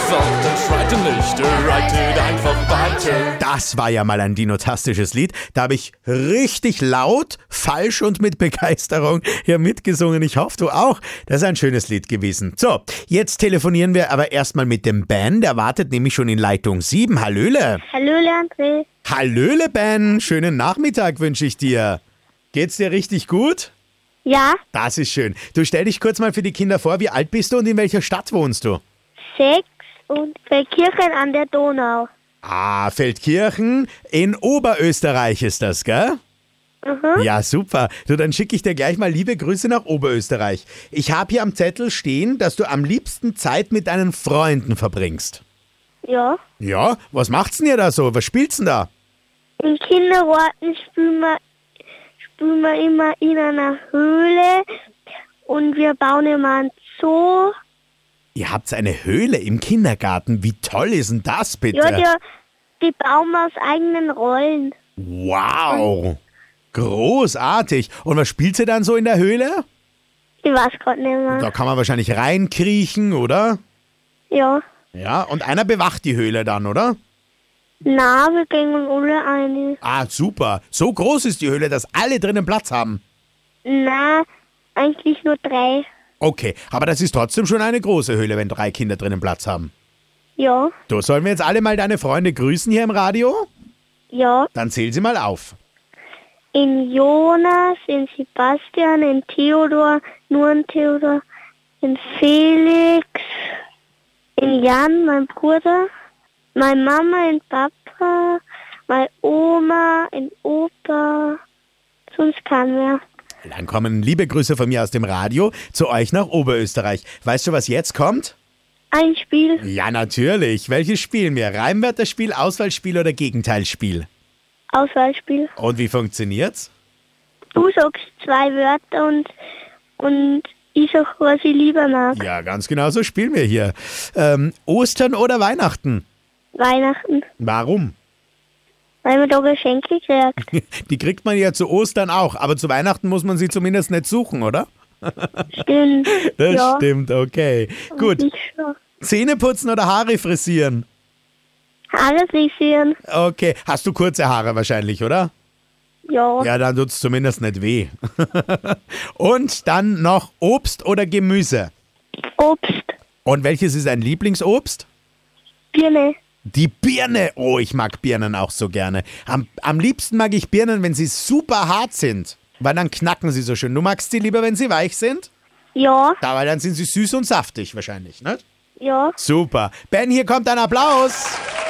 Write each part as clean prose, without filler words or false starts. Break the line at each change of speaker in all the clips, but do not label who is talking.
fort und schreite nicht, reitet einfach weiter.
Das war ja mal ein dinotastisches Lied. Da habe ich richtig laut, falsch und mit Begeisterung hier mitgesungen. Ich hoffe, du auch. Das ist ein schönes Lied gewesen. So, jetzt telefonieren wir aber erstmal mit dem Ben. Der wartet nämlich schon in Leitung 7. Hallöle.
Hallöle, André.
Hallöle, Ben. Schönen Nachmittag wünsche ich dir. Geht's dir richtig gut?
Ja,
Das ist schön. Du stell dich kurz mal für die Kinder vor. Wie alt bist du und in welcher Stadt wohnst du?
6 und bei Kirchen an der Donau.
Ah, Feldkirchen in Oberösterreich ist das, gell? Ja, super. Du, dann schicke ich dir gleich mal liebe Grüße nach Oberösterreich. Ich habe hier am Zettel stehen, dass du am liebsten Zeit mit deinen Freunden verbringst.
Ja.
Ja, was macht's denn ihr da so? Was spielt's denn da?
Im Kindergarten spielen wir immer in einer Höhle und wir bauen immer einen Zoo.
Ihr habt eine Höhle im Kindergarten. Wie toll ist denn das bitte?
Ja, die bauen wir aus eigenen Rollen.
Wow, großartig. Und was spielt ihr dann so in der Höhle?
Ich weiß gerade nicht mehr.
Da kann man wahrscheinlich reinkriechen, oder?
Ja.
Ja, und einer bewacht die Höhle dann, oder?
Na, wir gehen alle ein.
Ah, super. So groß ist die Höhle, dass alle drinnen Platz haben.
Na, eigentlich nur 3.
Okay, aber das ist trotzdem schon eine große Höhle, wenn 3 Kinder drinnen Platz haben.
Ja,
Du, sollen wir jetzt alle mal deine Freunde grüßen hier im Radio?
ja.
Dann zähl sie mal auf.
In Jonas, in Sebastian, in Theodor, nur in Theodor, in Felix, in Jan, mein Bruder, meine Mama, in Papa, meine Oma, in Opa, sonst kein mehr.
Dann kommen liebe Grüße von mir aus dem Radio zu euch nach Oberösterreich. Weißt du, was jetzt kommt?
Ein Spiel,
Ja, natürlich. Welches spielen wir? Reimwörterspiel, Auswahlspiel oder Gegenteilsspiel?
Auswahlspiel.
Und wie funktioniert's?
Du sagst 2 Wörter und ich sag, was ich lieber mag.
Ja, ganz genau so spielen wir hier. Ostern oder Weihnachten?
Weihnachten,
Warum?
weil man da Geschenke kriegt.
Die kriegt man ja zu Ostern auch, aber zu Weihnachten muss man sie zumindest nicht suchen, oder?
Stimmt.
Das
ja,
stimmt, okay. Gut,
Ich schon.
Zähne putzen oder Haare frisieren?
Haare frisieren.
Okay, hast du kurze Haare wahrscheinlich, oder?
Ja,
Ja, dann tut's zumindest nicht weh. Und dann noch Obst oder Gemüse?
Obst,
Und welches ist dein Lieblingsobst?
Birne.
Die Birne. Oh, ich mag Birnen auch so gerne. Am liebsten mag ich Birnen, wenn sie super hart sind, weil dann knacken sie so schön. Du magst sie lieber, wenn sie weich sind?
Ja,
Da, weil dann sind sie süß und saftig wahrscheinlich, ne?
ja.
Super. Ben, hier kommt ein Applaus.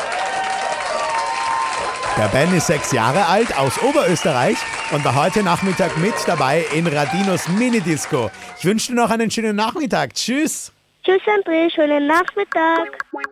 Der Ben ist 6 Jahre alt, aus Oberösterreich und war heute Nachmittag mit dabei in Radinos Minidisco. Ich wünsche dir noch einen schönen Nachmittag. Tschüss.
Tschüss, André. Schönen Nachmittag.